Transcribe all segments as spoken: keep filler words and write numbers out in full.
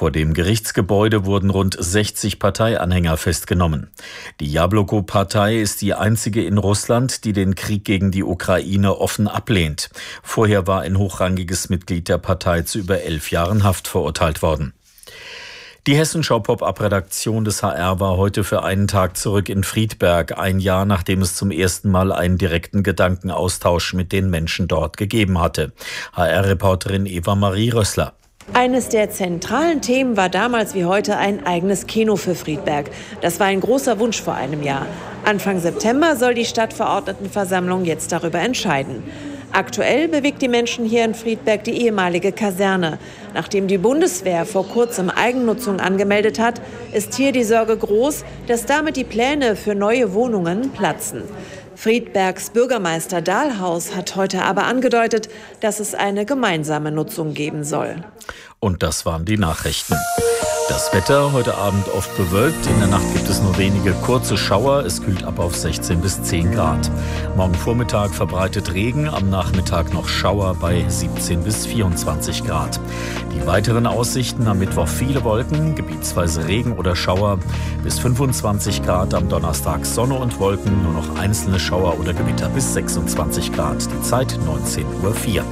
Vor dem Gerichtsgebäude wurden rund sechzig Parteianhänger festgenommen. Die Jabloko-Partei ist die einzige in Russland, die den Krieg gegen die Ukraine offen ablehnt. Vorher war ein hochrangiges Mitglied der Partei zu über elf Jahren Haft verurteilt worden. Die Hessenschau-Pop-Up-Redaktion des H R war heute für einen Tag zurück in Friedberg, ein Jahr nachdem es zum ersten Mal einen direkten Gedankenaustausch mit den Menschen dort gegeben hatte. H R-Reporterin Eva-Marie Rössler. Eines der zentralen Themen war damals wie heute ein eigenes Kino für Friedberg. Das war ein großer Wunsch vor einem Jahr. Anfang September soll die Stadtverordnetenversammlung jetzt darüber entscheiden. Aktuell bewegt die Menschen hier in Friedberg die ehemalige Kaserne. Nachdem die Bundeswehr vor kurzem Eigennutzung angemeldet hat, ist hier die Sorge groß, dass damit die Pläne für neue Wohnungen platzen. Friedbergs Bürgermeister Dahlhaus hat heute aber angedeutet, dass es eine gemeinsame Nutzung geben soll. Und das waren die Nachrichten. Das Wetter heute Abend oft bewölkt. In der Nacht gibt es nur wenige kurze Schauer. Es kühlt ab auf sechzehn bis zehn Grad. Morgen Vormittag verbreitet Regen, am Nachmittag noch Schauer bei siebzehn bis vierundzwanzig Grad. Die weiteren Aussichten: am Mittwoch viele Wolken, gebietsweise Regen oder Schauer, bis fünfundzwanzig Grad. Am Donnerstag Sonne und Wolken, nur noch einzelne Schauer oder Gewitter bis sechsundzwanzig Grad. Die Zeit neunzehn Uhr vier.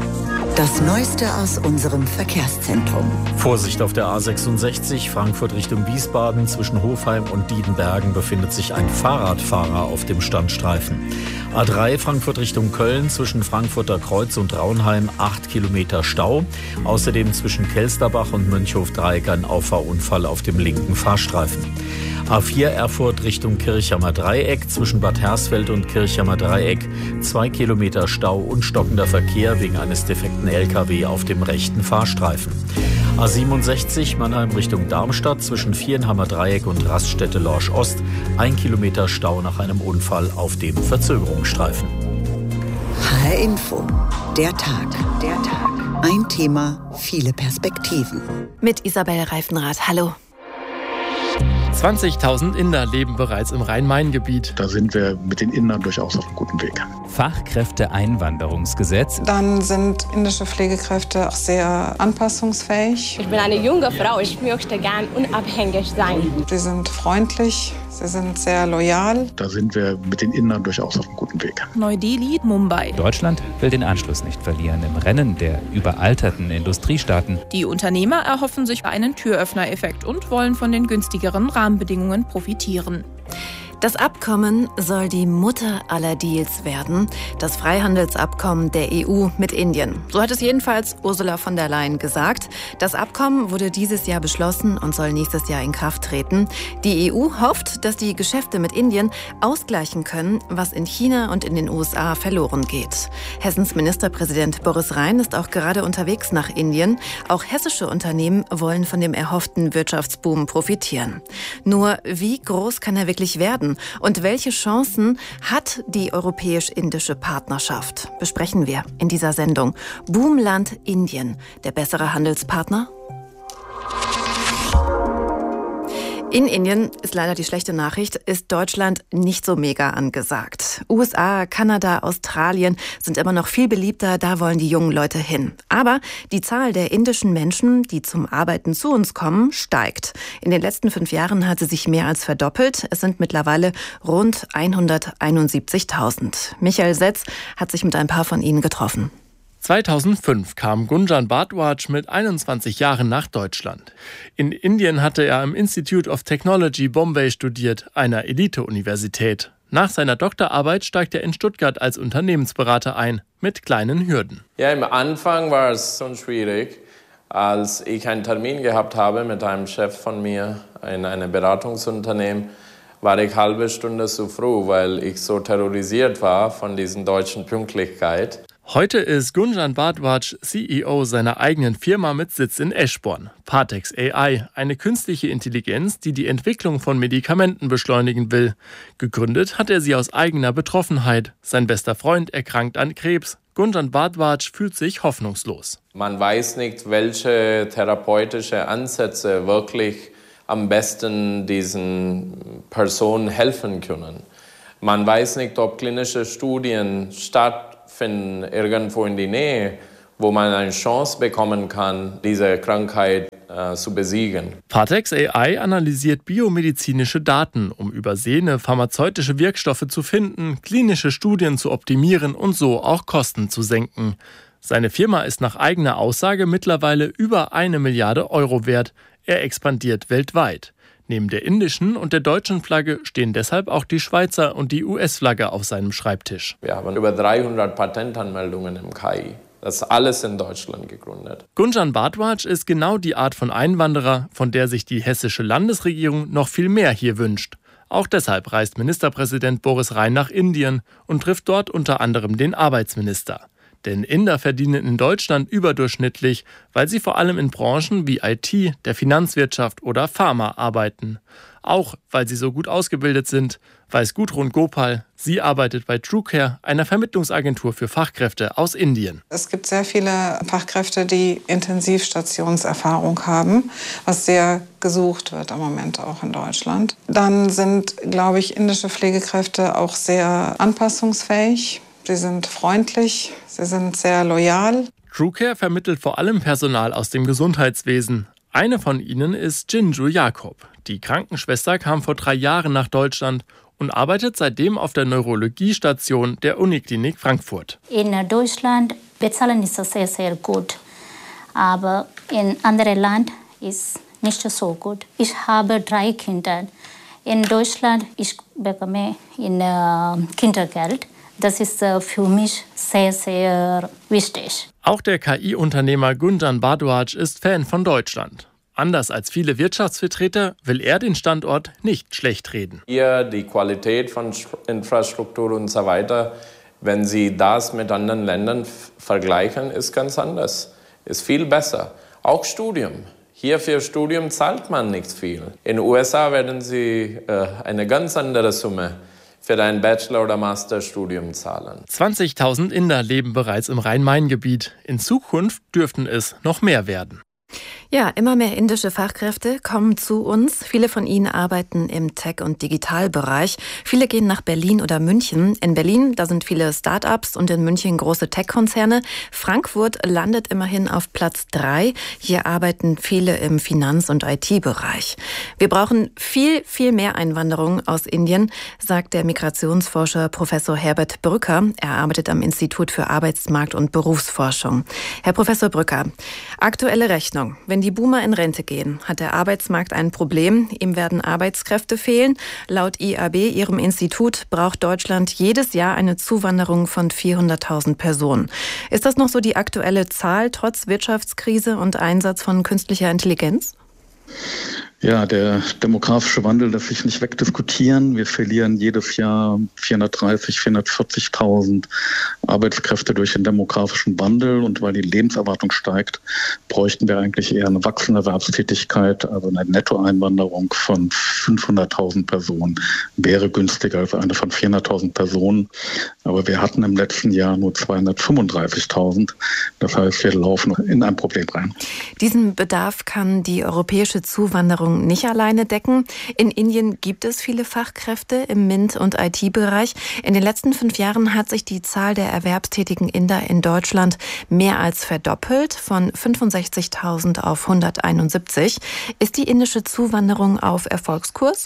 Das Neueste aus unserem Verkehrszentrum. Vorsicht auf der A sechsundsechzig, Frankfurt Richtung Wiesbaden. Zwischen Hofheim und Diedenbergen befindet sich ein Fahrradfahrer auf dem Standstreifen. A drei, Frankfurt Richtung Köln, zwischen Frankfurter Kreuz und Raunheim acht Kilometer Stau. Außerdem zwischen Kelsterbach und Mönchhof-Dreieck ein Auffahrunfall auf dem linken Fahrstreifen. A vier, Erfurt Richtung Kirchhammer Dreieck, zwischen Bad Hersfeld und Kirchhammer Dreieck zwei Kilometer Stau und stockender Verkehr wegen eines defekten L K W auf dem rechten Fahrstreifen. A siebenundsechzig, Mannheim Richtung Darmstadt, zwischen Vierenhammer Dreieck und Raststätte Lorsch Ost ein Kilometer Stau nach einem Unfall auf dem Verzögerungsstreifen. H R Info, der Tag, der Tag. Ein Thema, viele Perspektiven. Mit Isabel Reifenrath. Hallo. zwanzigtausend Inder leben bereits im Rhein-Main-Gebiet. Da sind wir mit den Indern durchaus auf einem guten Weg. Fachkräfteeinwanderungsgesetz. Dann sind indische Pflegekräfte auch sehr anpassungsfähig. Ich bin eine junge Frau, ich möchte gern unabhängig sein. Sie sind freundlich, sie sind sehr loyal. Da sind wir mit den Indern durchaus auf einem guten Weg. Neu-Delhi, Mumbai. Deutschland will den Anschluss nicht verlieren im Rennen der überalterten Industriestaaten. Die Unternehmer erhoffen sich einen Türöffner-Effekt und wollen von den günstigeren Rahmenbedingungen profitieren. Das Abkommen soll die Mutter aller Deals werden, das Freihandelsabkommen der E U mit Indien. So hat es jedenfalls Ursula von der Leyen gesagt. Das Abkommen wurde dieses Jahr beschlossen und soll nächstes Jahr in Kraft treten. Die E U hofft, dass die Geschäfte mit Indien ausgleichen können, was in China und in den U S A verloren geht. Hessens Ministerpräsident Boris Rhein ist auch gerade unterwegs nach Indien. Auch hessische Unternehmen wollen von dem erhofften Wirtschaftsboom profitieren. Nur wie groß kann er wirklich werden? Und welche Chancen hat die europäisch-indische Partnerschaft? Besprechen wir in dieser Sendung. Boomland Indien, der bessere Handelspartner? In Indien ist leider die schlechte Nachricht, ist Deutschland nicht so mega angesagt. U S A, Kanada, Australien sind immer noch viel beliebter, da wollen die jungen Leute hin. Aber die Zahl der indischen Menschen, die zum Arbeiten zu uns kommen, steigt. In den letzten fünf Jahren hat sie sich mehr als verdoppelt. Es sind mittlerweile rund hunderteinundsiebzigtausend. Michael Setz hat sich mit ein paar von ihnen getroffen. zweitausendfünf kam Gunjan Bhardwaj mit einundzwanzig Jahren nach Deutschland. In Indien hatte er am Institute of Technology Bombay studiert, einer Elite-Universität. Nach seiner Doktorarbeit steigt er in Stuttgart als Unternehmensberater ein, mit kleinen Hürden. Ja, am Anfang war es schon schwierig, als ich einen Termin gehabt habe mit einem Chef von mir in einem Beratungsunternehmen, war ich eine halbe Stunde zu früh, weil ich so terrorisiert war von diesen deutschen Pünktlichkeit. Heute ist Gunjan Bhardwaj C E O seiner eigenen Firma mit Sitz in Eschborn. Partex A I, eine künstliche Intelligenz, die die Entwicklung von Medikamenten beschleunigen will. Gegründet hat er sie aus eigener Betroffenheit. Sein bester Freund erkrankt an Krebs. Gunjan Bhardwaj fühlt sich hoffnungslos. Man weiß nicht, welche therapeutische Ansätze wirklich am besten diesen Personen helfen können. Man weiß nicht, ob klinische Studien stattfinden irgendwo in die Nähe, wo man eine Chance bekommen kann, diese Krankheit äh, zu besiegen. Partex A I analysiert biomedizinische Daten, um übersehene pharmazeutische Wirkstoffe zu finden, klinische Studien zu optimieren und so auch Kosten zu senken. Seine Firma ist nach eigener Aussage mittlerweile über eine Milliarde Euro wert. Er expandiert weltweit. Neben der indischen und der deutschen Flagge stehen deshalb auch die Schweizer und die U S-Flagge auf seinem Schreibtisch. Wir haben über dreihundert Patentanmeldungen im K I. Das ist alles in Deutschland gegründet. Gunjan Bhardwaj ist genau die Art von Einwanderer, von der sich die hessische Landesregierung noch viel mehr hier wünscht. Auch deshalb reist Ministerpräsident Boris Rhein nach Indien und trifft dort unter anderem den Arbeitsminister. Denn Inder verdienen in Deutschland überdurchschnittlich, weil sie vor allem in Branchen wie I T, der Finanzwirtschaft oder Pharma arbeiten. Auch weil sie so gut ausgebildet sind, weiß Gudrun Gopal. Sie arbeitet bei TrueCare, einer Vermittlungsagentur für Fachkräfte aus Indien. Es gibt sehr viele Fachkräfte, die Intensivstationserfahrung haben, was sehr gesucht wird im Moment auch in Deutschland. Dann sind, glaube ich, indische Pflegekräfte auch sehr anpassungsfähig. Sie sind freundlich, sie sind sehr loyal. TrueCare vermittelt vor allem Personal aus dem Gesundheitswesen. Eine von ihnen ist Jinju Jakob. Die Krankenschwester kam vor drei Jahren nach Deutschland und arbeitet seitdem auf der Neurologiestation der Uniklinik Frankfurt. In Deutschland bezahlen ist es sehr, sehr gut, aber in anderen Ländern ist es nicht so gut. Ich habe drei Kinder. In Deutschland ich bekomme in, äh, Kindergeld. Das ist äh, für mich sehr, sehr wichtig. Auch der K I-Unternehmer Gunjan Bhardwaj ist Fan von Deutschland. Anders als viele Wirtschaftsvertreter will er den Standort nicht schlecht reden. Hier die Qualität von Infrastruktur und so weiter, wenn Sie das mit anderen Ländern f- vergleichen, ist ganz anders. Ist viel besser. Auch Studium. Hier für Studium zahlt man nicht viel. In den U S A werden Sie äh, eine ganz andere Summe für ein Bachelor- oder Masterstudium zahlen. zwanzigtausend Inder leben bereits im Rhein-Main-Gebiet. In Zukunft dürften es noch mehr werden. Ja, immer mehr indische Fachkräfte kommen zu uns. Viele von ihnen arbeiten im Tech- und Digitalbereich. Viele gehen nach Berlin oder München. In Berlin, da sind viele Start-ups und in München große Tech-Konzerne. Frankfurt landet immerhin auf Platz drei. Hier arbeiten viele im Finanz- und I T-Bereich. Wir brauchen viel, viel mehr Einwanderung aus Indien, sagt der Migrationsforscher Professor Herbert Brücker. Er arbeitet am Institut für Arbeitsmarkt- und Berufsforschung. Herr Professor Brücker, aktuelle Rechnung. Wenn die Boomer in Rente gehen, hat der Arbeitsmarkt ein Problem. Ihm werden Arbeitskräfte fehlen. Laut I A B, Ihrem Institut, braucht Deutschland jedes Jahr eine Zuwanderung von vierhunderttausend Personen. Ist das noch so die aktuelle Zahl, trotz Wirtschaftskrise und Einsatz von künstlicher Intelligenz? Ja, der demografische Wandel lässt sich nicht wegdiskutieren. Wir verlieren jedes Jahr vierhundertdreißig, vierhundertvierzigtausend Arbeitskräfte durch den demografischen Wandel. Und weil die Lebenserwartung steigt, bräuchten wir eigentlich eher eine wachsende Erwerbstätigkeit. Also eine Nettoeinwanderung von fünfhunderttausend Personen wäre günstiger als eine von vierhunderttausend Personen. Aber wir hatten im letzten Jahr nur zweihundertfünfunddreißigtausend. Das heißt, wir laufen in ein Problem rein. Diesen Bedarf kann die europäische Zuwanderung nicht alleine decken. In Indien gibt es viele Fachkräfte im MINT- und I T-Bereich. In den letzten fünf Jahren hat sich die Zahl der erwerbstätigen Inder in Deutschland mehr als verdoppelt, von fünfundsechzigtausend auf hunderteinundsiebzig. Ist die indische Zuwanderung auf Erfolgskurs?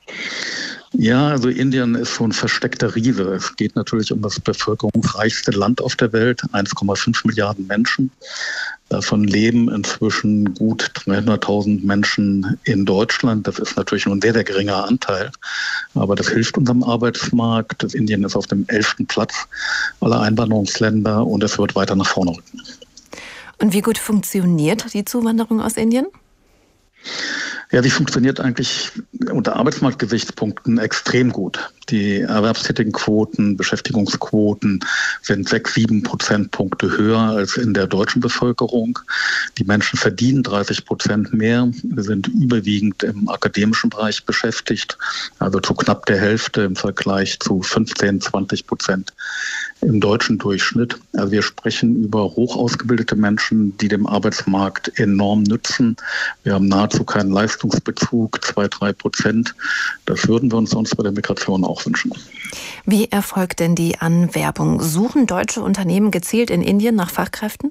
Ja, also Indien ist so ein versteckter Riese. Es geht natürlich um das bevölkerungsreichste Land auf der Welt, eins Komma fünf Milliarden Menschen. Davon leben inzwischen gut dreihunderttausend Menschen in Deutschland. Das ist natürlich nur ein sehr, sehr geringer Anteil. Aber das hilft unserem Arbeitsmarkt. Das Indien ist auf dem elften Platz aller Einwanderungsländer und es wird weiter nach vorne rücken. Und wie gut funktioniert die Zuwanderung aus Indien? Ja, die funktioniert eigentlich unter Arbeitsmarktgesichtspunkten extrem gut. Die erwerbstätigen Quoten, Beschäftigungsquoten sind sechs, sieben Prozentpunkte höher als in der deutschen Bevölkerung. Die Menschen verdienen dreißig Prozent mehr. Wir sind überwiegend im akademischen Bereich beschäftigt, also zu knapp der Hälfte im Vergleich zu fünfzehn, zwanzig Prozent im deutschen Durchschnitt. Also wir sprechen über hoch ausgebildete Menschen, die dem Arbeitsmarkt enorm nützen. Wir haben nahezu keinen Leistungsbezug, zwei, drei Prozent. Das würden wir uns sonst bei der Migration auch wünschen. Wie erfolgt denn die Anwerbung? Suchen deutsche Unternehmen gezielt in Indien nach Fachkräften?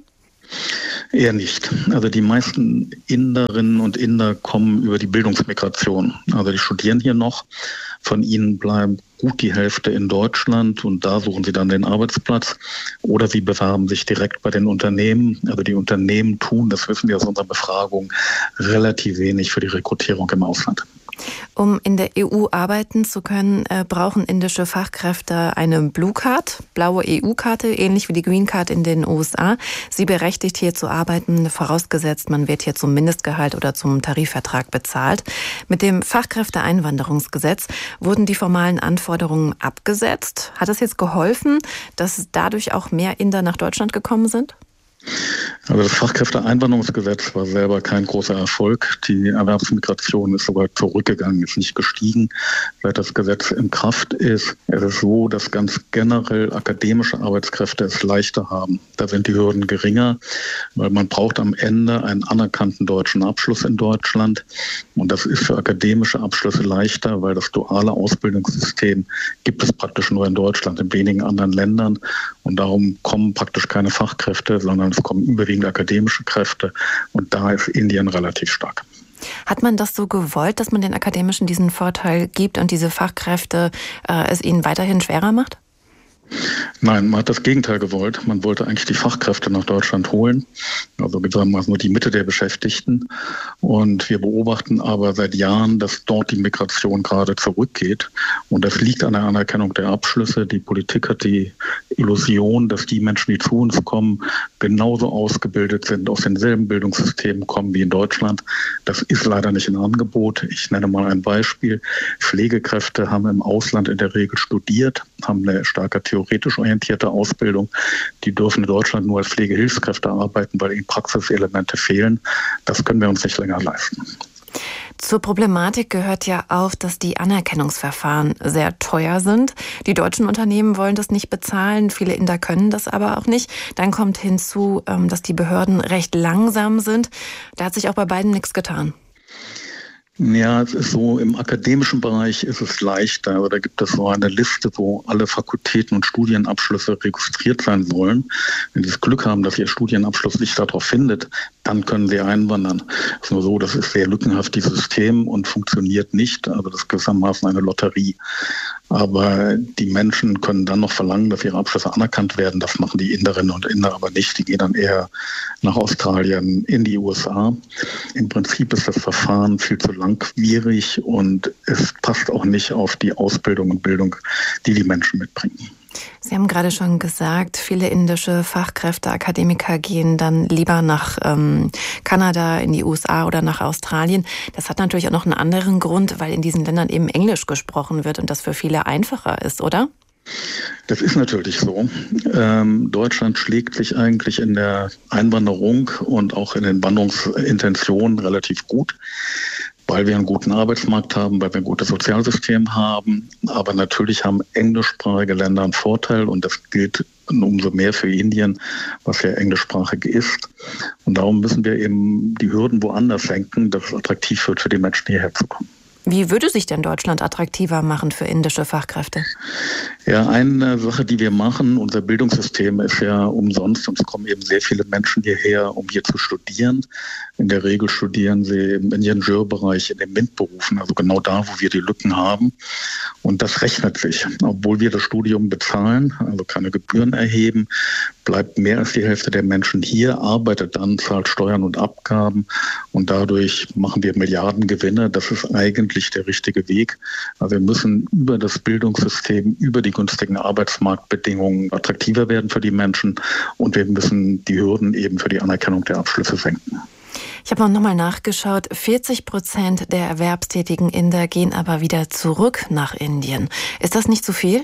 Eher nicht. Also die meisten Inderinnen und Inder kommen über die Bildungsmigration. Also die studieren hier noch. Von ihnen bleibt gut die Hälfte in Deutschland und da suchen sie dann den Arbeitsplatz. Oder sie bewerben sich direkt bei den Unternehmen. Also die Unternehmen tun, das wissen wir aus unserer Befragung, relativ wenig für die Rekrutierung im Ausland. Um in der E U arbeiten zu können, äh, brauchen indische Fachkräfte eine Blue Card, blaue E U-Karte, ähnlich wie die Green Card in den U S A. Sie berechtigt, hier zu arbeiten, vorausgesetzt, man wird hier zum Mindestgehalt oder zum Tarifvertrag bezahlt. Mit dem Fachkräfteeinwanderungsgesetz wurden die formalen Anforderungen abgesetzt. Hat es jetzt geholfen, dass dadurch auch mehr Inder nach Deutschland gekommen sind? Also das Fachkräfteeinwanderungsgesetz war selber kein großer Erfolg. Die Erwerbsmigration ist sogar zurückgegangen, ist nicht gestiegen, seit das Gesetz in Kraft ist. Es ist so, dass ganz generell akademische Arbeitskräfte es leichter haben. Da sind die Hürden geringer, weil man braucht am Ende einen anerkannten deutschen Abschluss in Deutschland. Und das ist für akademische Abschlüsse leichter, weil das duale Ausbildungssystem gibt es praktisch nur in Deutschland, in wenigen anderen Ländern. Und darum kommen praktisch keine Fachkräfte, sondern es kommen überwiegend akademische Kräfte. Und da ist Indien relativ stark. Hat man das so gewollt, dass man den Akademischen diesen Vorteil gibt und diese Fachkräfte äh, es ihnen weiterhin schwerer macht? Nein, man hat das Gegenteil gewollt. Man wollte eigentlich die Fachkräfte nach Deutschland holen, also gewissermaßen nur die Mitte der Beschäftigten. Und wir beobachten aber seit Jahren, dass dort die Migration gerade zurückgeht. Und das liegt an der Anerkennung der Abschlüsse. Die Politik hat die Illusion, dass die Menschen, die zu uns kommen, genauso ausgebildet sind, aus denselben Bildungssystemen kommen wie in Deutschland. Das ist leider nicht ein Angebot. Ich nenne mal ein Beispiel. Pflegekräfte haben im Ausland in der Regel studiert, haben eine stärker theoretisch orientierte Ausbildung. Die dürfen in Deutschland nur als Pflegehilfskräfte arbeiten, weil ihnen Praxiselemente fehlen. Das können wir uns nicht länger leisten. Zur Problematik gehört ja auch, dass die Anerkennungsverfahren sehr teuer sind. Die deutschen Unternehmen wollen das nicht bezahlen, viele Inder können das aber auch nicht. Dann kommt hinzu, dass die Behörden recht langsam sind. Da hat sich auch bei beiden nichts getan. Ja, es ist so, im akademischen Bereich ist es leichter. Da gibt es so eine Liste, wo alle Fakultäten und Studienabschlüsse registriert sein sollen. Wenn Sie das Glück haben, dass Ihr Studienabschluss sich darauf findet, dann können Sie einwandern. Es ist nur so, das ist sehr lückenhaft, dieses System, und funktioniert nicht. Also das ist gewissermaßen eine Lotterie. Aber die Menschen können dann noch verlangen, dass ihre Abschlüsse anerkannt werden. Das machen die Inderinnen und Inder aber nicht. Die gehen dann eher nach Australien, in die U S A. Im Prinzip ist das Verfahren viel zu langwierig und es passt auch nicht auf die Ausbildung und Bildung, die die Menschen mitbringen. Sie haben gerade schon gesagt, viele indische Fachkräfte, Akademiker gehen dann lieber nach ähm, Kanada, in die U S A oder nach Australien. Das hat natürlich auch noch einen anderen Grund, weil in diesen Ländern eben Englisch gesprochen wird und das für viele einfacher ist, oder? Das ist natürlich so. Ähm, Deutschland schlägt sich eigentlich in der Einwanderung und auch in den Wanderungsintentionen relativ gut, weil wir einen guten Arbeitsmarkt haben, weil wir ein gutes Sozialsystem haben. Aber natürlich haben englischsprachige Länder einen Vorteil und das gilt umso mehr für Indien, was ja englischsprachig ist. Und darum müssen wir eben die Hürden woanders senken, dass es attraktiv wird für die Menschen, hierher zu kommen. Wie würde sich denn Deutschland attraktiver machen für indische Fachkräfte? Ja, eine Sache, die wir machen, unser Bildungssystem ist ja umsonst und es kommen eben sehr viele Menschen hierher, um hier zu studieren. In der Regel studieren sie im Ingenieurbereich, in den MINT-Berufen, also genau da, wo wir die Lücken haben. Und das rechnet sich. Obwohl wir das Studium bezahlen, also keine Gebühren erheben, bleibt mehr als die Hälfte der Menschen hier, arbeitet dann, zahlt Steuern und Abgaben und dadurch machen wir Milliardengewinne. Das ist eigentlich der richtige Weg. Also wir müssen über das Bildungssystem, über die günstigen Arbeitsmarktbedingungen attraktiver werden für die Menschen und wir müssen die Hürden eben für die Anerkennung der Abschlüsse senken. Ich habe noch mal nachgeschaut, vierzig Prozent der erwerbstätigen Inder gehen aber wieder zurück nach Indien. Ist das nicht zu viel?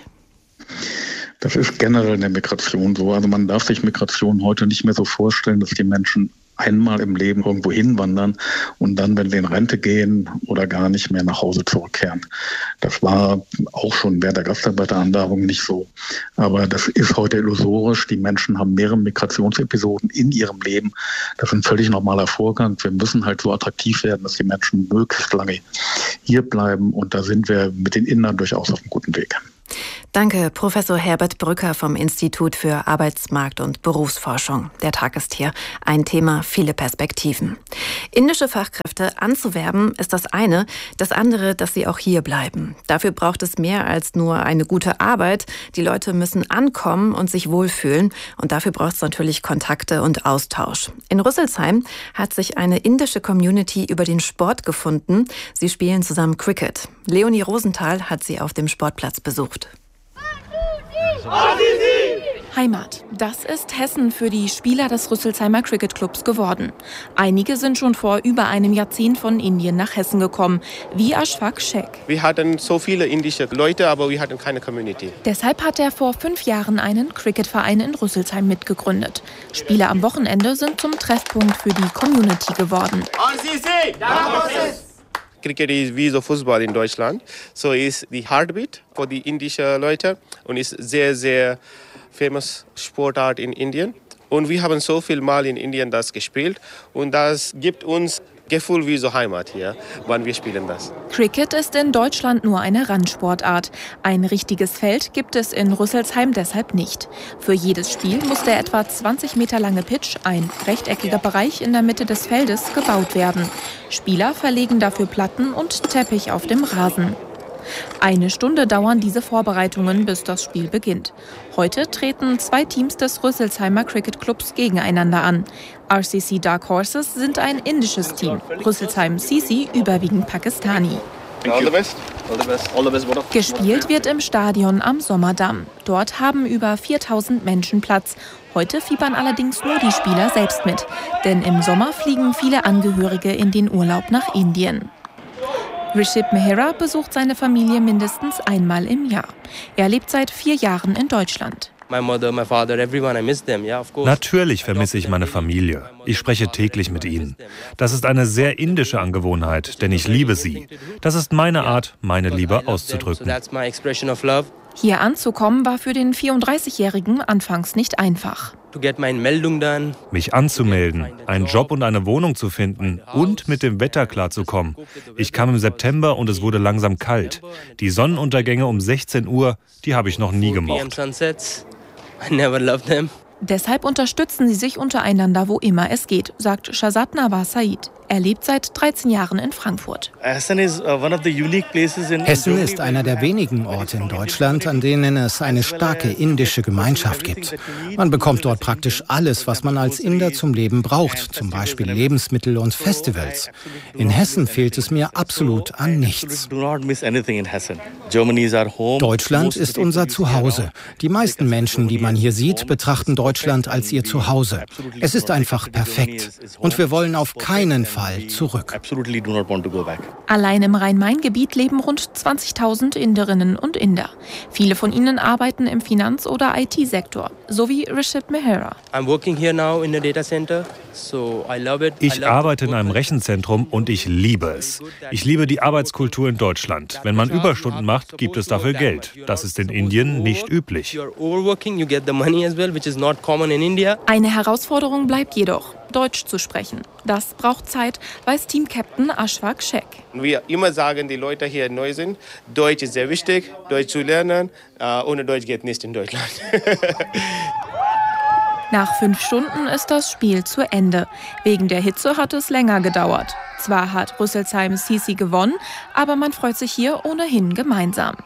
Das ist generell in der Migration so. Also man darf sich Migration heute nicht mehr so vorstellen, dass die Menschen einmal im Leben irgendwo hinwandern und dann, wenn sie in Rente gehen oder gar nicht mehr nach Hause zurückkehren. Das war auch schon während der Gastarbeiteranwerbung nicht so. Aber das ist heute illusorisch. Die Menschen haben mehrere Migrationsepisoden in ihrem Leben. Das ist ein völlig normaler Vorgang. Wir müssen halt so attraktiv werden, dass die Menschen möglichst lange hier bleiben. Und da sind wir mit den Indern durchaus auf einem guten Weg. Danke, Professor Herbert Brücker vom Institut für Arbeitsmarkt- und Berufsforschung. Der Tag ist hier ein Thema, viele Perspektiven. Indische Fachkräfte anzuwerben ist das eine, das andere, dass sie auch hier bleiben. Dafür braucht es mehr als nur eine gute Arbeit. Die Leute müssen ankommen und sich wohlfühlen und dafür braucht es natürlich Kontakte und Austausch. In Rüsselsheim hat sich eine indische Community über den Sport gefunden. Sie spielen zusammen Cricket. Leonie Rosenthal hat sie auf dem Sportplatz besucht. Heimat, das ist Hessen für die Spieler des Rüsselsheimer Cricket Clubs geworden. Einige sind schon vor über einem Jahrzehnt von Indien nach Hessen gekommen, wie Ashfaq Sheikh. Wir hatten so viele indische Leute, aber wir hatten keine Community. Deshalb hat er vor fünf Jahren einen Cricketverein in Rüsselsheim mitgegründet. Spiele am Wochenende sind zum Treffpunkt für die Community geworden. Cricket ist wie so Fußball in Deutschland. So ist die Heartbeat für die indischen Leute und ist sehr, sehr famous Sportart in Indien. Und wir haben so viel Mal in Indien das gespielt und das gibt uns Gefühl wie so Heimat hier, wann wir spielen das. Cricket ist in Deutschland nur eine Randsportart. Ein richtiges Feld gibt es in Rüsselsheim deshalb nicht. Für jedes Spiel muss der etwa zwanzig Meter lange Pitch, ein rechteckiger Bereich in der Mitte des Feldes, gebaut werden. Spieler verlegen dafür Platten und Teppich auf dem Rasen. Eine Stunde dauern diese Vorbereitungen, bis das Spiel beginnt. Heute treten zwei Teams des Rüsselsheimer Cricket Clubs gegeneinander an. R C C Dark Horses sind ein indisches Team, Rüsselsheim C C überwiegend Pakistani. Gespielt wird im Stadion am Sommerdamm. Dort haben über viertausend Menschen Platz. Heute fiebern allerdings nur die Spieler selbst mit. Denn im Sommer fliegen viele Angehörige in den Urlaub nach Indien. Rishib Mehra besucht seine Familie mindestens einmal im Jahr. Er lebt seit vier Jahren in Deutschland. Natürlich vermisse ich meine Familie. Ich spreche täglich mit ihnen. Das ist eine sehr indische Angewohnheit, denn ich liebe sie. Das ist meine Art, meine Liebe auszudrücken. Hier anzukommen war für den vierunddreißigjährigen anfangs nicht einfach. Mich anzumelden, einen Job und eine Wohnung zu finden und mit dem Wetter klarzukommen. Ich kam im September und es wurde langsam kalt. Die Sonnenuntergänge um sechzehn Uhr, die habe ich noch nie gemocht. Deshalb unterstützen sie sich untereinander, wo immer es geht, sagt Shazad Nawaz Said. Er lebt seit dreizehn Jahren in Frankfurt. Hessen ist einer der wenigen Orte in Deutschland, an denen es eine starke indische Gemeinschaft gibt. Man bekommt dort praktisch alles, was man als Inder zum Leben braucht, zum Beispiel Lebensmittel und Festivals. In Hessen fehlt es mir absolut an nichts. Deutschland ist unser Zuhause. Die meisten Menschen, die man hier sieht, betrachten Deutschland als ihr Zuhause. Es ist einfach perfekt. Und wir wollen auf keinen Fall zurück. Allein im Rhein-Main-Gebiet leben rund zwanzigtausend Inderinnen und Inder. Viele von ihnen arbeiten im Finanz- oder I T-Sektor, so wie Rishib Mehra. Ich arbeite in einem Rechenzentrum und ich liebe es. Ich liebe die Arbeitskultur in Deutschland. Wenn man Überstunden macht, gibt es dafür Geld. Das ist in Indien nicht üblich. Eine Herausforderung bleibt jedoch, Deutsch zu sprechen. Das braucht Zeit, weiß Teamcaptain Ashfaq Sheikh. Wir immer sagen, die Leute hier neu sind, Deutsch ist sehr wichtig, Deutsch zu lernen. Uh, ohne Deutsch geht nicht in Deutschland. Nach fünf Stunden ist das Spiel zu Ende. Wegen der Hitze hat es länger gedauert. Zwar hat Rüsselsheim C C gewonnen, aber man freut sich hier ohnehin gemeinsam.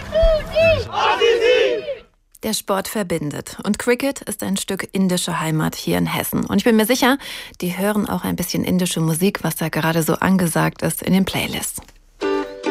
Der Sport verbindet und Cricket ist ein Stück indische Heimat hier in Hessen. Und ich bin mir sicher, die hören auch ein bisschen indische Musik, was da gerade so angesagt ist in den Playlists.